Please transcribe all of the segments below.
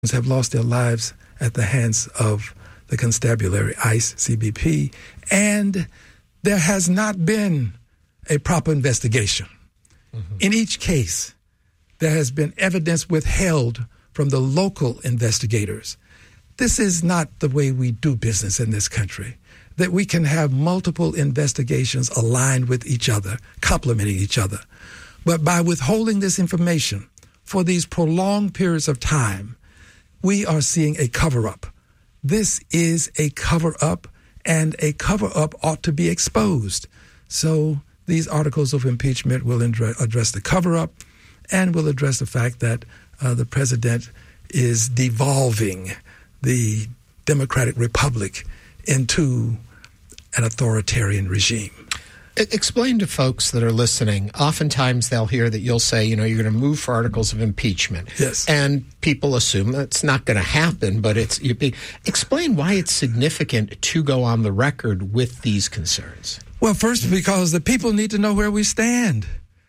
have lost their lives at the hands of the constabulary, ICE, CBP, and there has not been a proper investigation. Mm-hmm. In each case, there has been evidence withheld from the local investigators. This is not the way we do business in this country, that we can have multiple investigations aligned with each other, complementing each other. But by withholding this information for these prolonged periods of time, we are seeing a cover-up. This is a cover-up, and a cover-up ought to be exposed. So these articles of impeachment will address the cover-up and will address the fact that the president is devolving the Democratic Republic into an authoritarian regime. Explain to folks that are listening. Oftentimes they'll hear that you'll say, you're going to move for articles of impeachment. Yes. And people assume that's not going to happen, but explain why it's significant to go on the record with these concerns. Well, first, because the people need to know where we stand.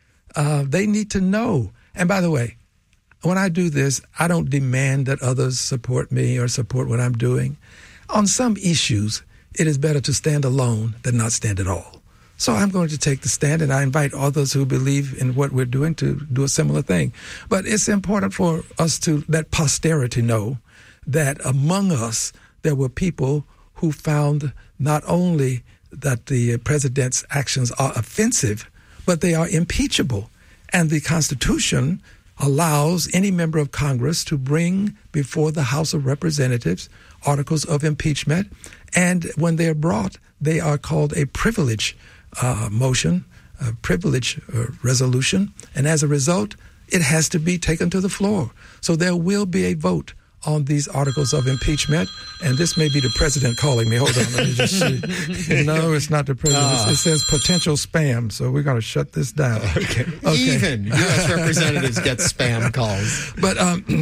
They need to know. And by the way, when I do this, I don't demand that others support me or support what I'm doing. On some issues, it is better to stand alone than not stand at all. So I'm going to take the stand, and I invite others who believe in what we're doing to do a similar thing. But it's important for us to let posterity know that among us, there were people who found not only that the president's actions are offensive, but they are impeachable. And the Constitution allows any member of Congress to bring before the House of Representatives articles of impeachment. And when they're brought, they are called a privilege motion, a privilege resolution. And as a result, it has to be taken to the floor. So there will be a vote on these articles of impeachment. And this may be the president calling me. Hold on, let me just see. No, it's not the president. It says potential spam. So we're going to shut this down. Okay. Even U.S. representatives get spam calls. But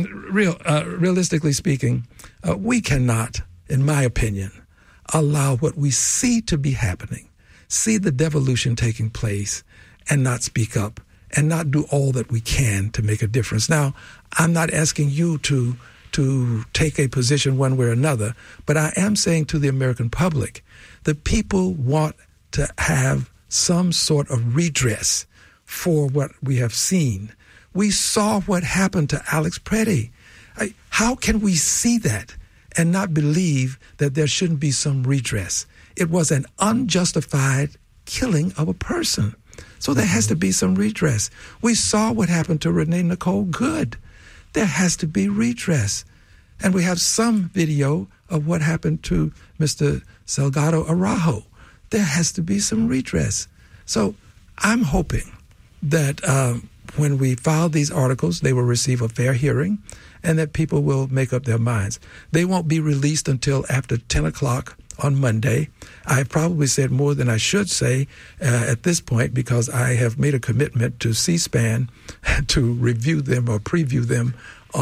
realistically speaking, we cannot, in my opinion, allow what we see to be happening, see the devolution taking place, and not speak up and not do all that we can to make a difference. Now, I'm not asking you to take a position one way or another, but I am saying to the American public, the people want to have some sort of redress for what we have seen. We saw what happened to Alex Preddy. How can we see that and not believe that there shouldn't be some redress? It was an unjustified killing of a person. So there has to be some redress. We saw what happened to Renee Nicole Good. There has to be redress. And we have some video of what happened to Mr. Salgado Araujo. There has to be some redress. So I'm hoping that when we file these articles, they will receive a fair hearing and that people will make up their minds. They won't be released until after 10 o'clock on Monday. I probably said more than I should say at this point because I have made a commitment to C-SPAN to review them or preview them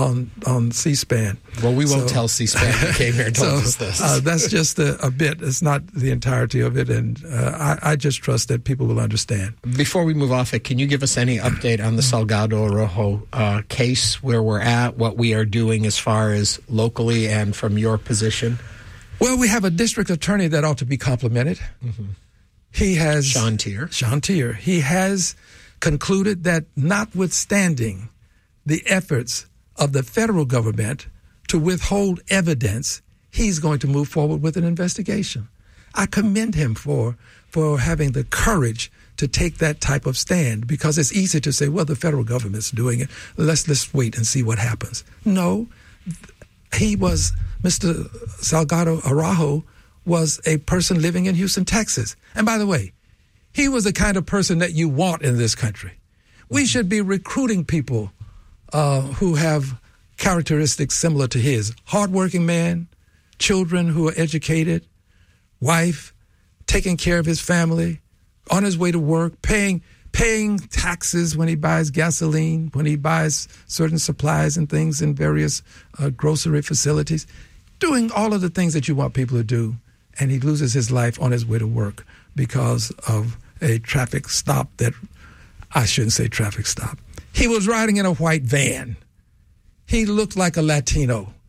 on C-SPAN. Well, we won't tell C-SPAN you came here and told us this. That's just a bit. It's not the entirety of it, and I just trust that people will understand. Before we move off it, can you give us any update on the Salgado Araujo case, where we're at, what we are doing as far as locally and from your position? Well, we have a district attorney that ought to be complimented. Mm-hmm. He has... Sean Tier. He has concluded that notwithstanding the efforts of the federal government to withhold evidence, he's going to move forward with an investigation. I commend him for having the courage to take that type of stand, because it's easy to say, well, the federal government's doing it. Let's wait and see what happens. No, Mr. Salgado Araujo was a person living in Houston, Texas. And by the way, he was the kind of person that you want in this country. We should be recruiting people who have characteristics similar to his. Hardworking man, children who are educated, wife, taking care of his family, on his way to work, paying taxes when he buys gasoline, when he buys certain supplies and things in various grocery facilities, doing all of the things that you want people to do, and he loses his life on his way to work because of a traffic stop that, I shouldn't say traffic stop. He was riding in a white van. he looked like a Latino.